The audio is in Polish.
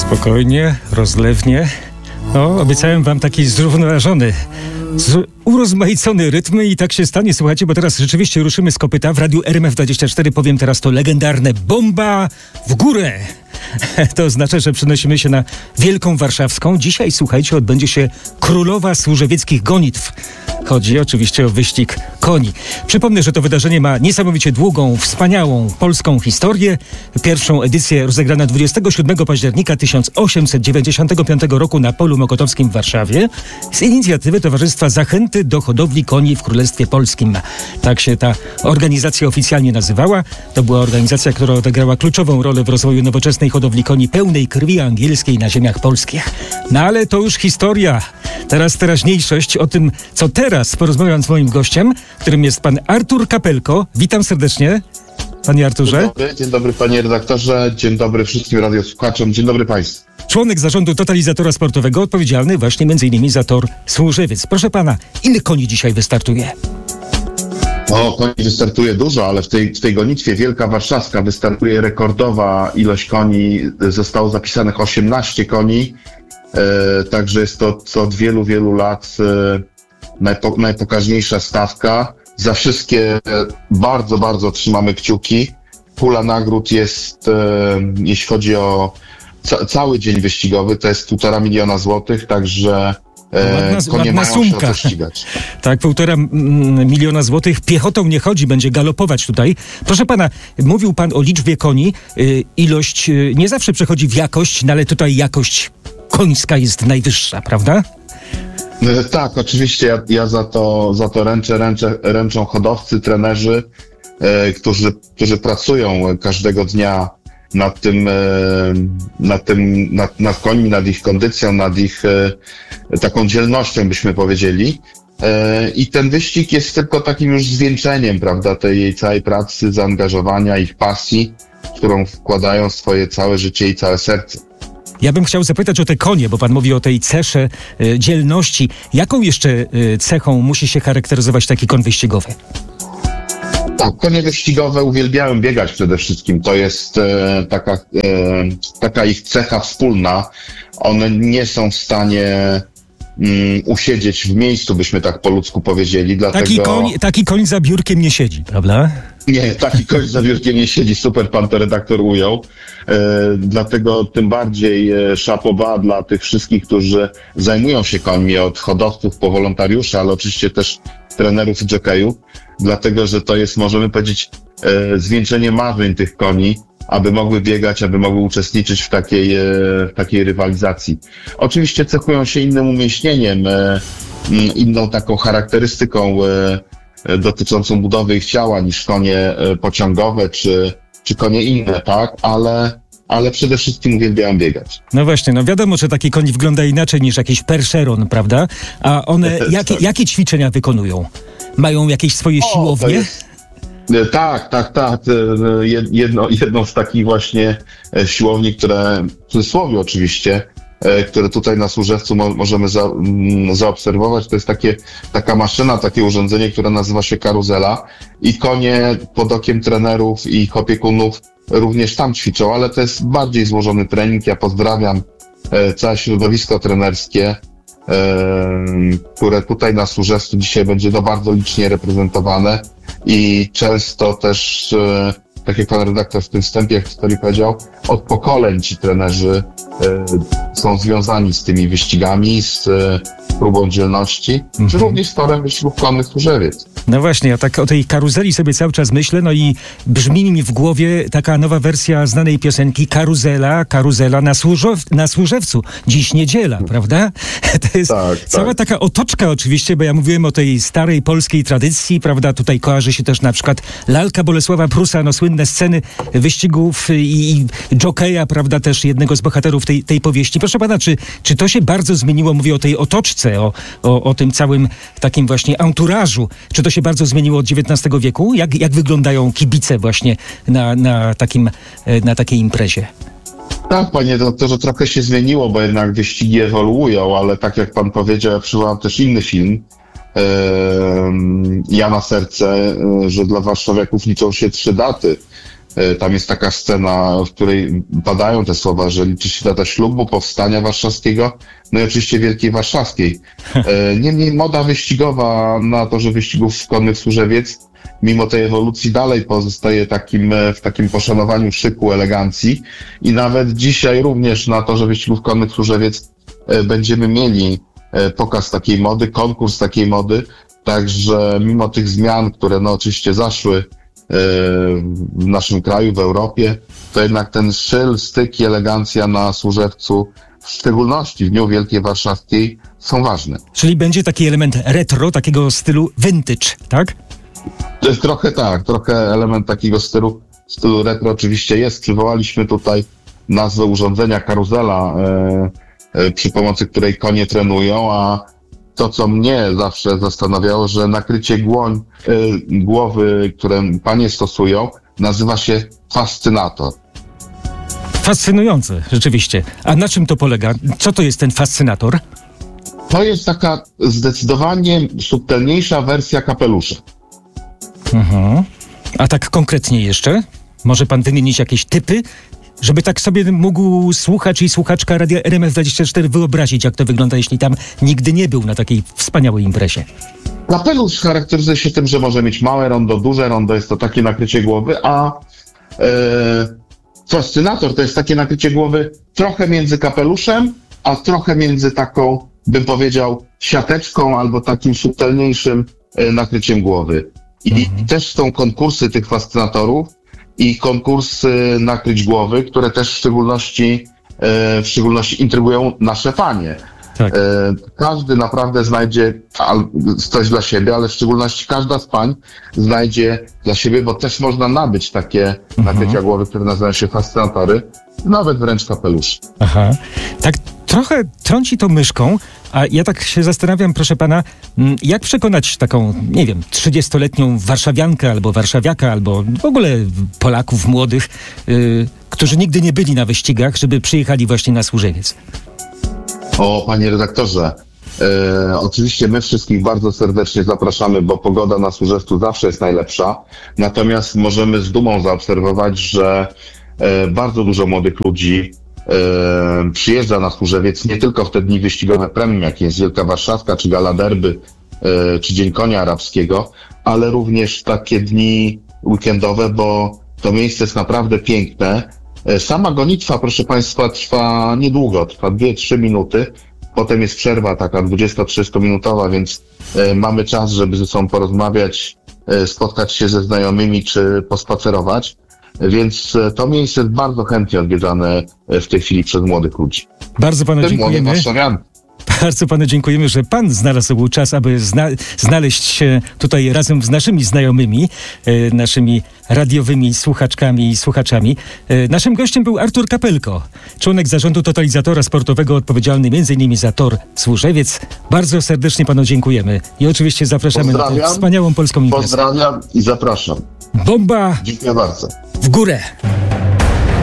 Spokojnie, rozlewnie. No, obiecałem wam taki zrównoważony, urozmaicony rytm i tak się stanie. Słuchajcie, bo teraz rzeczywiście ruszymy z kopyta. W radiu RMF24 powiem teraz to legendarne bomba w górę. To oznacza, że przenosimy się na Wielką Warszawską. Dzisiaj, słuchajcie, odbędzie się Królowa Służewieckich Gonitw. Chodzi oczywiście o wyścig koni. Przypomnę, że to wydarzenie ma niesamowicie długą, wspaniałą polską historię. Pierwszą edycję rozegrano 27 października 1895 roku na Polu Mokotowskim w Warszawie z inicjatywy Towarzystwa Zachęty do Hodowli Koni w Królestwie Polskim. Tak się ta organizacja oficjalnie nazywała. To była organizacja, która odegrała kluczową rolę w rozwoju nowoczesnej hodowli koni pełnej krwi angielskiej na ziemiach polskich. No ale to już historia. Teraz teraźniejszość. O tym, co teraz, porozmawiam z moim gościem, którym jest pan Artur Kapelko. Witam serdecznie, panie Arturze. Dzień dobry panie redaktorze, dzień dobry wszystkim radiosłuchaczom, dzień dobry państwu. Członek zarządu Totalizatora Sportowego, odpowiedzialny właśnie m.in. za tor Służewiec. Proszę pana, ile koni dzisiaj wystartuje? Koni wystartuje dużo, ale w tej gonitwie Wielka Warszawska wystartuje rekordowa ilość koni. Zostało zapisanych 18 koni, także jest to od wielu, wielu lat najpokaźniejsza stawka. Za wszystkie bardzo, bardzo trzymamy kciuki. Pula nagród jest, jeśli chodzi o cały dzień wyścigowy, to jest 1,5 miliona złotych, także konie mają się o co ścigać. Tak, 1,5 miliona złotych. Piechotą nie chodzi, będzie galopować tutaj. Proszę pana, mówił pan o liczbie koni. Ilość nie zawsze przechodzi w jakość, no ale tutaj jakość końska jest najwyższa, prawda? Tak, oczywiście ja za to ręczą hodowcy, trenerzy, którzy pracują każdego dnia nad końmi, nad ich kondycją, nad ich taką dzielnością, byśmy powiedzieli. I ten wyścig jest tylko takim już zwieńczeniem, prawda, tej jej całej pracy, zaangażowania, ich pasji, w którą wkładają swoje całe życie i całe serce. Ja bym chciał zapytać o te konie, bo pan mówi o tej cesze dzielności. Jaką jeszcze cechą musi się charakteryzować taki koń wyścigowy? Tak, konie wyścigowe uwielbiają biegać przede wszystkim. To jest taka ich cecha wspólna. One nie są w stanie usiedzieć w miejscu, byśmy tak po ludzku powiedzieli. Dlatego... Taki koń za biurkiem nie siedzi, prawda? Nie, taki koń za biurkiem nie siedzi. Super pan to redaktor ujął. Dlatego tym bardziej chapeau bas dla tych wszystkich, którzy zajmują się końmi, od hodowców po wolontariuszy, ale oczywiście też trenerów i jokejów. Dlatego, że to jest, możemy powiedzieć, zwieńczenie marzeń tych koni, aby mogły biegać, aby mogły uczestniczyć w takiej rywalizacji. Oczywiście cechują się innym umieśnieniem, inną taką charakterystyką dotyczącą budowy ich ciała niż konie pociągowe czy konie inne, tak? Ale przede wszystkim uwielbiają biegać. No właśnie, no wiadomo, że taki koń wygląda inaczej niż jakiś percheron, prawda? A one jakie ćwiczenia wykonują? Mają jakieś swoje siłownie? Tak. Jedną z takich właśnie siłowni, które w cudzysłowie oczywiście, które tutaj na Służewcu możemy zaobserwować, to jest taka maszyna, takie urządzenie, które nazywa się karuzela i konie pod okiem trenerów i ich opiekunów również tam ćwiczą, ale to jest bardziej złożony trening. Ja pozdrawiam całe środowisko trenerskie, które tutaj na Służewcu dzisiaj będzie bardzo licznie reprezentowane i często też, tak jak pan redaktor w tym wstępie historii powiedział, od pokoleń ci trenerzy są związani z tymi wyścigami, z próbą dzielności, czy również z torem wyścigów konnych Służewiec. No właśnie, ja tak o tej karuzeli sobie cały czas myślę, no i brzmi mi w głowie taka nowa wersja znanej piosenki Karuzela na Służewcu. Dziś niedziela, prawda? To jest cała taka otoczka oczywiście, bo ja mówiłem o tej starej polskiej tradycji, prawda? Tutaj kojarzy się też na przykład lalka Bolesława Prusa, no słynne sceny wyścigów i jokeja, prawda? Też jednego z bohaterów tej powieści. Proszę pana, czy to się bardzo zmieniło? Mówię o tej otoczce, o tym całym takim właśnie anturażu. Czy to się bardzo zmieniło od XIX wieku? Jak wyglądają kibice właśnie na takiej imprezie? Tak, panie doktorze, trochę się zmieniło, bo jednak wyścigi ewoluują, ale tak jak pan powiedział, ja przywołam też inny film, Ja na serce, że dla warszawiaków liczą się 3 daty. Tam jest taka scena, w której padają te słowa, że liczy się data ślubu, powstania warszawskiego, no i oczywiście Wielkiej Warszawskiej. Niemniej moda wyścigowa na torze wyścigów konnych Służewiec, mimo tej ewolucji dalej pozostaje w takim poszanowaniu szyku, elegancji i nawet dzisiaj również na torze wyścigów konnych Służewiec będziemy mieli pokaz takiej mody, konkurs takiej mody, także mimo tych zmian, które no oczywiście zaszły w naszym kraju, w Europie, to jednak ten szyl, styk i elegancja na Służewcu, w szczególności w Dniu Wielkiej Warszawskiej, są ważne. Czyli będzie taki element retro, takiego stylu vintage, tak? To jest trochę element takiego stylu retro oczywiście jest. Przywołaliśmy tutaj nazwę urządzenia karuzela, przy pomocy której konie trenują, a to, co mnie zawsze zastanawiało, że nakrycie głowy, które panie stosują, nazywa się fascynator. Fascynujące, rzeczywiście. A na czym to polega? Co to jest ten fascynator? To jest taka zdecydowanie subtelniejsza wersja kapelusza. A tak konkretnie jeszcze? Może pan wymienić jakieś typy? Żeby tak sobie mógł słuchacz i słuchaczka Radia RMF24 wyobrazić, jak to wygląda, jeśli tam nigdy nie był na takiej wspaniałej imprezie. Kapelusz charakteryzuje się tym, że może mieć małe rondo, duże rondo, jest to takie nakrycie głowy, a fascynator to jest takie nakrycie głowy trochę między kapeluszem, a trochę między taką, bym powiedział, siateczką albo takim subtelniejszym nakryciem głowy. I też są konkursy tych fascynatorów i konkursy nakryć głowy, które też w szczególności intrygują nasze panie. Tak. Każdy naprawdę znajdzie coś dla siebie, ale w szczególności każda z pań znajdzie dla siebie, bo też można nabyć takie nakrycia głowy, które nazywają się fascynatory, nawet wręcz kapelusz. Aha. Tak trochę trąci to myszką, a ja tak się zastanawiam, proszę pana, jak przekonać taką, nie wiem, 30-letnią warszawiankę albo warszawiaka, albo w ogóle Polaków młodych, którzy nigdy nie byli na wyścigach, żeby przyjechali właśnie na Służewiec. O, panie redaktorze, oczywiście my wszystkich bardzo serdecznie zapraszamy, bo pogoda na Służewcu zawsze jest najlepsza. Natomiast możemy z dumą zaobserwować, że bardzo dużo młodych ludzi przyjeżdża na Służewiec nie tylko w te dni wyścigowe premium, jak jest Wielka Warszawska, czy Gala Derby, czy Dzień Konia Arabskiego, ale również w takie dni weekendowe, bo to miejsce jest naprawdę piękne. Sama gonitwa, proszę państwa, trwa niedługo, trwa 2-3 minuty. Potem jest przerwa taka 20-30 minutowa, więc mamy czas, żeby ze sobą porozmawiać, spotkać się ze znajomymi czy pospacerować. Więc to miejsce jest bardzo chętnie odwiedzane w tej chwili przez młodych ludzi. Bardzo panu dziękujemy. Bardzo panu dziękujemy, że pan znalazł czas, aby znaleźć się tutaj razem z naszymi znajomymi, naszymi radiowymi słuchaczkami i słuchaczami. Naszym gościem był Artur Kapelko, członek zarządu Totalizatora Sportowego, odpowiedzialny m.in. za tor Służewiec. Bardzo serdecznie panu dziękujemy i oczywiście zapraszamy na tę wspaniałą polską imprezę. Pozdrawiam i zapraszam. Bomba! Dziękuję bardzo. W górę!